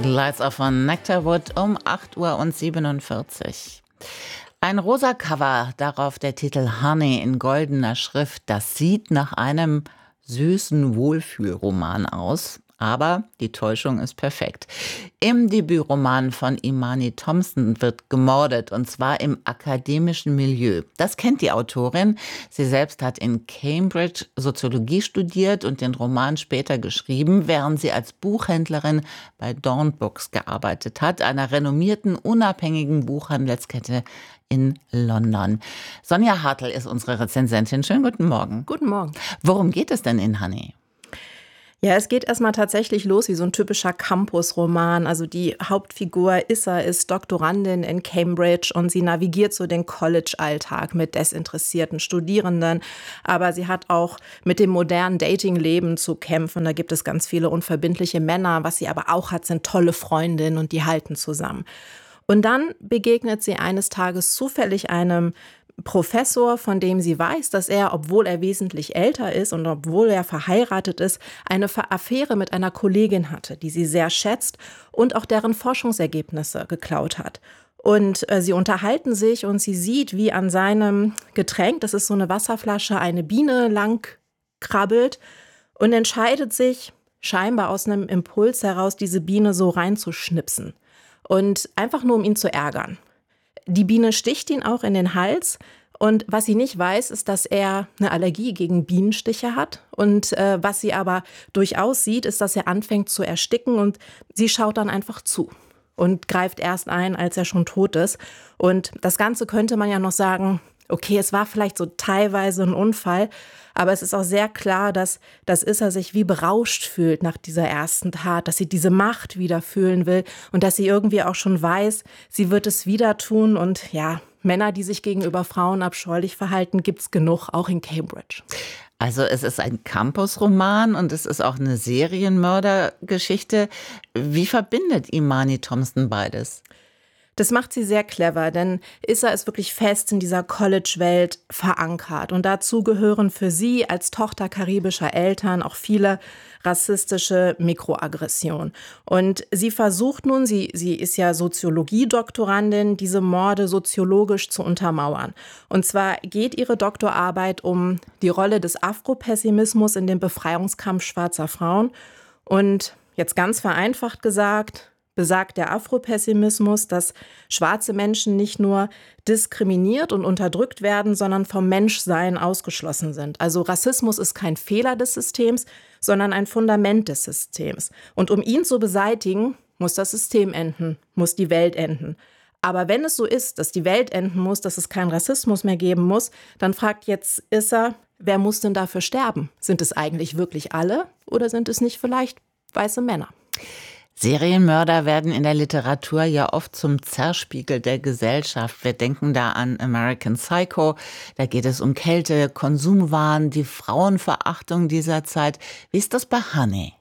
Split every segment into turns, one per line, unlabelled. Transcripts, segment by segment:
Lights Off von Nectarwood um 8:47 Uhr. Ein rosa Cover, darauf der Titel Honey in goldener Schrift. Das sieht nach einem süßen Wohlfühlroman aus. Aber die Täuschung ist perfekt. Im Debütroman von Imani Thompson wird gemordet, und zwar im akademischen Milieu. Das kennt die Autorin. Sie selbst hat in Cambridge Soziologie studiert und den Roman später geschrieben, während sie als Buchhändlerin bei Dawn Books gearbeitet hat, einer renommierten, unabhängigen Buchhandelskette in London. Sonja Hartl ist unsere Rezensentin. Schönen guten Morgen.
Guten Morgen.
Worum geht es denn in Honey?
Ja, es geht erstmal tatsächlich los wie so ein typischer Campus-Roman. Also die Hauptfigur Issa ist Doktorandin in Cambridge und sie navigiert so den College-Alltag mit desinteressierten Studierenden. Aber sie hat auch mit dem modernen Dating-Leben zu kämpfen. Da gibt es ganz viele unverbindliche Männer. Was sie aber auch hat, sind tolle Freundinnen und die halten zusammen. Und dann begegnet sie eines Tages zufällig einem Professor, von dem sie weiß, dass er, obwohl er wesentlich älter ist und obwohl er verheiratet ist, eine Affäre mit einer Kollegin hatte, die sie sehr schätzt und auch deren Forschungsergebnisse geklaut hat. Und sie unterhalten sich und sie sieht, wie an seinem Getränk, das ist so eine Wasserflasche, eine Biene lang krabbelt und entscheidet sich, scheinbar aus einem Impuls heraus, diese Biene so reinzuschnipsen. Und einfach nur, um ihn zu ärgern. Die Biene sticht ihn auch in den Hals. Und was sie nicht weiß, ist, dass er eine Allergie gegen Bienenstiche hat. Und was sie aber durchaus sieht, ist, dass er anfängt zu ersticken. Und sie schaut dann einfach zu und greift erst ein, als er schon tot ist. Und das Ganze könnte man ja noch sagen, okay, es war vielleicht so teilweise ein Unfall, aber es ist auch sehr klar, dass Issa sich wie berauscht fühlt nach dieser ersten Tat, dass sie diese Macht wieder fühlen will und dass sie irgendwie auch schon weiß, sie wird es wieder tun. Und ja, Männer, die sich gegenüber Frauen abscheulich verhalten, gibt's genug, auch in Cambridge.
Also es ist ein Campusroman und es ist auch eine Serienmördergeschichte. Wie verbindet Imani Thompson beides?
Das macht sie sehr clever, denn Issa ist wirklich fest in dieser College-Welt verankert. Und dazu gehören für sie als Tochter karibischer Eltern auch viele rassistische Mikroaggressionen. Und sie versucht nun, sie ist ja Soziologie-Doktorandin, diese Morde soziologisch zu untermauern. Und zwar geht ihre Doktorarbeit um die Rolle des Afropessimismus in dem Befreiungskampf schwarzer Frauen. Und jetzt ganz vereinfacht gesagt, besagt der Afropessimismus, dass schwarze Menschen nicht nur diskriminiert und unterdrückt werden, sondern vom Menschsein ausgeschlossen sind. Also Rassismus ist kein Fehler des Systems, sondern ein Fundament des Systems. Und um ihn zu beseitigen, muss das System enden, muss die Welt enden. Aber wenn es so ist, dass die Welt enden muss, dass es keinen Rassismus mehr geben muss, dann fragt jetzt Issa, wer muss denn dafür sterben? Sind es eigentlich wirklich alle oder sind es nicht vielleicht weiße Männer?
Serienmörder werden in der Literatur ja oft zum Zerspiegel der Gesellschaft. Wir denken da an American Psycho. Da geht es um Kälte, Konsumwahn, die Frauenverachtung dieser Zeit. Wie ist das bei Honey?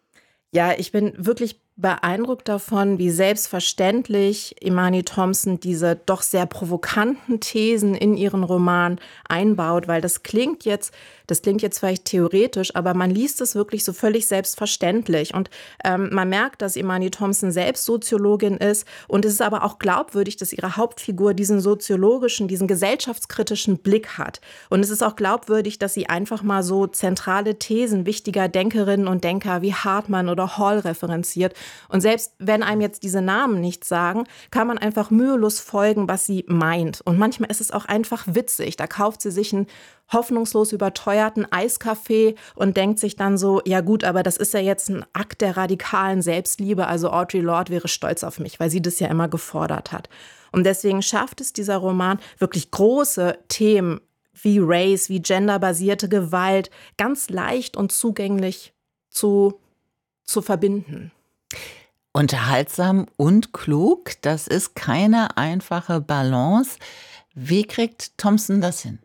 Ja, ich bin wirklich beeindruckt davon, wie selbstverständlich Imani Thompson diese doch sehr provokanten Thesen in ihren Roman einbaut, weil das klingt jetzt vielleicht theoretisch, aber man liest es wirklich so völlig selbstverständlich. Und man merkt, dass Imani Thompson selbst Soziologin ist. Und es ist aber auch glaubwürdig, dass ihre Hauptfigur diesen soziologischen, diesen gesellschaftskritischen Blick hat. Und es ist auch glaubwürdig, dass sie einfach mal so zentrale Thesen wichtiger Denkerinnen und Denker wie Hartmann oder Hall referenziert. Und selbst wenn einem jetzt diese Namen nichts sagen, kann man einfach mühelos folgen, was sie meint. Und manchmal ist es auch einfach witzig. Da kauft sie sich einen hoffnungslos überteuerten Eiskaffee und denkt sich dann so, ja gut, aber das ist ja jetzt ein Akt der radikalen Selbstliebe. Also Audre Lorde wäre stolz auf mich, weil sie das ja immer gefordert hat. Und deswegen schafft es dieser Roman, wirklich große Themen wie Race, wie genderbasierte Gewalt ganz leicht und zugänglich zu verbinden.
Unterhaltsam und klug, das ist keine einfache Balance. Wie kriegt Thompson das hin?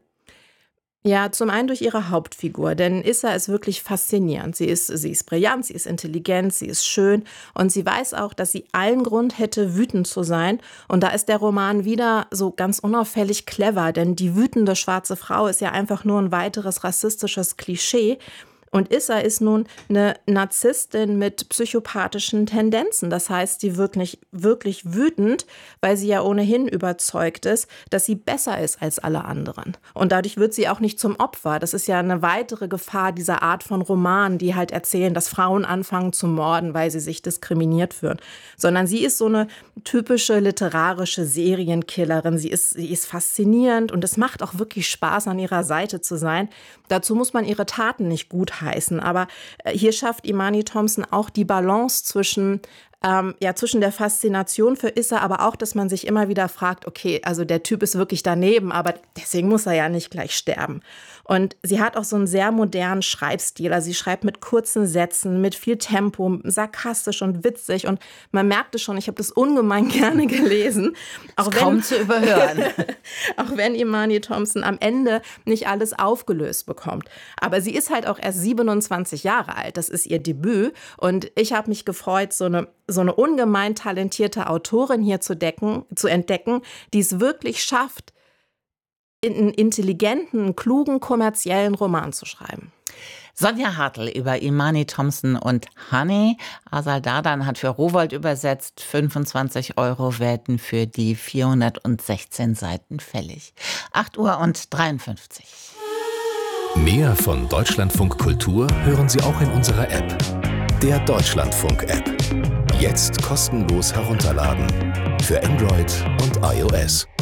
Ja, zum einen durch ihre Hauptfigur, denn Issa ist wirklich faszinierend. Sie ist brillant, sie ist intelligent, sie ist schön und sie weiß auch, dass sie allen Grund hätte, wütend zu sein. Und da ist der Roman wieder so ganz unauffällig clever, denn die wütende schwarze Frau ist ja einfach nur ein weiteres rassistisches Klischee. Und Issa ist nun eine Narzisstin mit psychopathischen Tendenzen. Das heißt, sie wird nicht wirklich wütend, weil sie ja ohnehin überzeugt ist, dass sie besser ist als alle anderen. Und dadurch wird sie auch nicht zum Opfer. Das ist ja eine weitere Gefahr dieser Art von Romanen, die halt erzählen, dass Frauen anfangen zu morden, weil sie sich diskriminiert fühlen. Sondern sie ist so eine typische literarische Serienkillerin. Sie ist faszinierend und es macht auch wirklich Spaß, an ihrer Seite zu sein. Dazu muss man ihre Taten nicht gutheißen. Aber hier schafft Imani Thompson auch die Balance zwischen der Faszination für Issa, aber auch, dass man sich immer wieder fragt, okay, also der Typ ist wirklich daneben, aber deswegen muss er ja nicht gleich sterben. Und sie hat auch so einen sehr modernen Schreibstil. Also sie schreibt mit kurzen Sätzen, mit viel Tempo, sarkastisch und witzig. Und man merkte schon, ich habe das ungemein gerne gelesen.
Kaum zu überhören.
Auch wenn Imani Thompson am Ende nicht alles aufgelöst bekommt. Aber sie ist halt auch erst 27 Jahre alt. Das ist ihr Debüt. Und ich habe mich gefreut, so eine ungemein talentierte Autorin hier zu entdecken, die es wirklich schafft, einen intelligenten, klugen, kommerziellen Roman zu schreiben.
Sonja Hartl über Imani Thompson und Honey. Asal Dardan hat für Rowohlt übersetzt. 25 € werden für die 416 Seiten fällig. 8:53 Uhr.
Mehr von Deutschlandfunk Kultur hören Sie auch in unserer App. Der Deutschlandfunk-App. Jetzt kostenlos herunterladen. Für Android und iOS.